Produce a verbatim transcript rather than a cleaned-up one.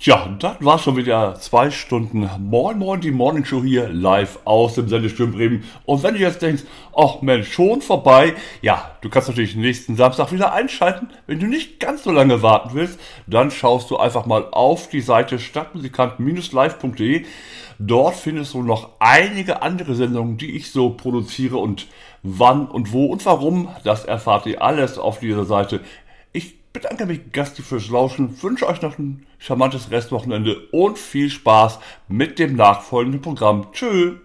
Tja, das war schon wieder zwei Stunden Moin Moin, die Morning Show hier live aus dem Sendestürm Bremen. Und wenn du jetzt denkst, ach Mensch, schon vorbei, ja, du kannst natürlich nächsten Samstag wieder einschalten. Wenn du nicht ganz so lange warten willst, dann schaust du einfach mal auf die Seite stadtmusikanten live punkt de. Dort findest du noch einige andere Sendungen, die ich so produziere, und wann und wo und warum, das erfahrt ihr alles auf dieser Seite. Ich bedanke mich gastlich fürs Lauschen, wünsche euch noch ein charmantes Restwochenende und viel Spaß mit dem nachfolgenden Programm. Tschüss!